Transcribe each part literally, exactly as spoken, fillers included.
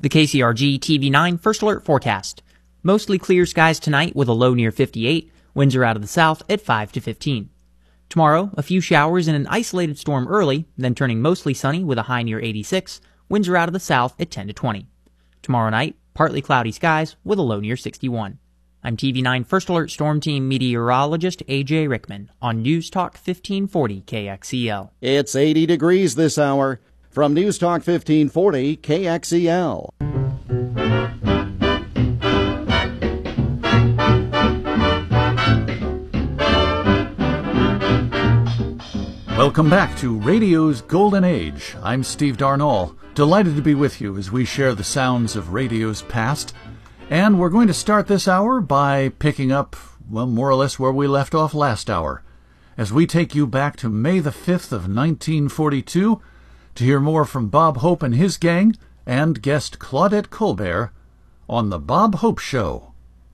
The K C R G T V nine First Alert Forecast. Mostly clear skies tonight with a low near fifty-eight. Winds are out of the south at five to fifteen. Tomorrow, a few showers and an isolated storm early, then turning mostly sunny with a high near eighty-six. Winds are out of the south at ten to twenty. Tomorrow night, partly cloudy skies with a low near sixty-one. I'm T V nine First Alert Storm Team meteorologist A J Rickman on News Talk fifteen forty K X E L. It's eighty degrees this hour. From News Talk fifteen forty K X E L. Welcome back to Radio's Golden Age. I'm Steve Darnall, delighted to be with you as we share the sounds of radio's past. And we're going to start this hour by picking up, well, more or less where we left off last hour, as we take you back to May the fifth of nineteen forty-two to hear more from Bob Hope and his gang and guest Claudette Colbert on The Bob Hope Show.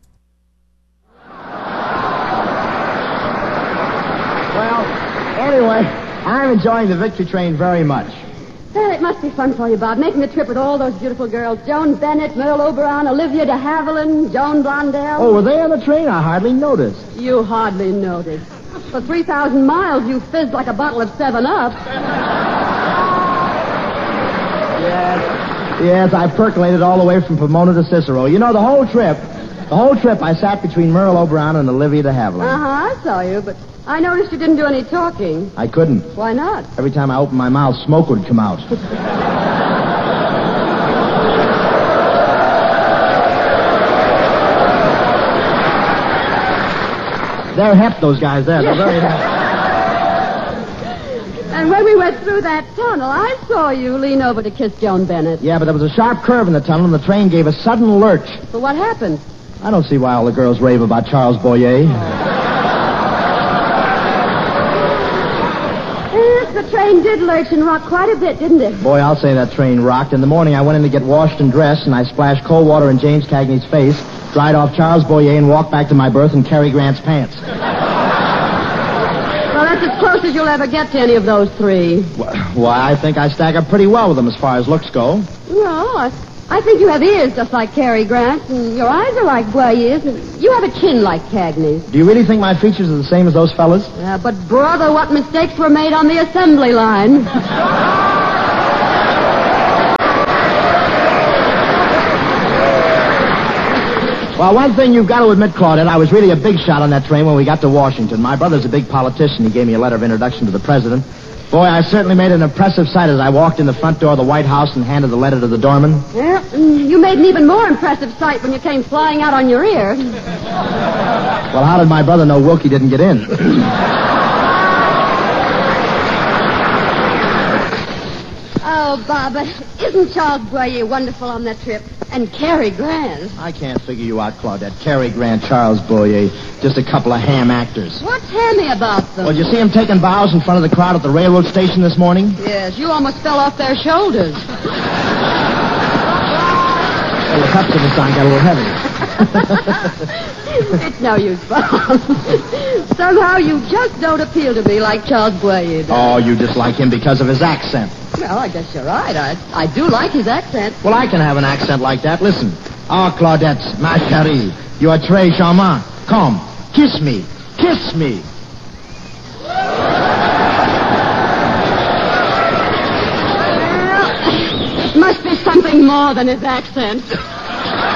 Well, anyway, I'm enjoying the Victory Train very much. Well, it must be fun for you, Bob, making the trip with all those beautiful girls. Joan Bennett, Merle Oberon, Olivia de Havilland, Joan Blondell. Oh, were they on the train? I hardly noticed. You hardly noticed. For three thousand miles, you fizzed like a bottle of seven up. Yes, yes, I percolated all the way from Pomona to Cicero. You know, the whole trip, the whole trip I sat between Merle Oberon and Olivia de Havilland. Uh-huh, I saw you, but I noticed you didn't do any talking. I couldn't. Why not? Every time I opened my mouth, smoke would come out. They're hep, those guys there. They're very hep. And when we went through that tunnel, I saw you lean over to kiss Joan Bennett. Yeah, but there was a sharp curve in the tunnel, and the train gave a sudden lurch. So what happened? I don't see why all the girls rave about Charles Boyer. Yes, the train did lurch and rock quite a bit, didn't it? Boy, I'll say that train rocked. In the morning, I went in to get washed and dressed, and I splashed cold water in James Cagney's face, dried off Charles Boyer, and walked back to my berth in Cary Grant's pants. Well, that's as close as you'll ever get to any of those three. Why, I think I stack up pretty well with them as far as looks go. Well, I, I think you have ears just like Cary Grant, and your eyes are like Boyer's, and you have a chin like Cagney's. Do you really think my features are the same as those fellas? Yeah, but brother, what mistakes were made on the assembly line. Well, one thing you've got to admit, Claudette, I was really a big shot on that train when we got to Washington. My brother's a big politician. He gave me a letter of introduction to the president. Boy, I certainly made an impressive sight as I walked in the front door of the White House and handed the letter to the doorman. Yeah, you made an even more impressive sight when you came flying out on your ear. Well, how did my brother know Wilkie didn't get in? Oh, Bob, but isn't Charles Boyer wonderful on that trip? And Cary Grant. I can't figure you out, Claudette. Cary Grant, Charles Boyer, just a couple of ham actors. What's hammy about them? Well, did you see them taking bows in front of the crowd at the railroad station this morning? Yes, you almost fell off their shoulders. Well, the cups of the sign got a little heavy. It's no use, Bob. Somehow you just don't appeal to me like Charles Boyer does. Oh, you dislike him because of his accent. Well, I guess you're right. I, I do like his accent. Well, I can have an accent like that. Listen. Ah, Claudette, ma chérie, you are très charmant. Come, kiss me. Kiss me. Well, it must be something more than his accent.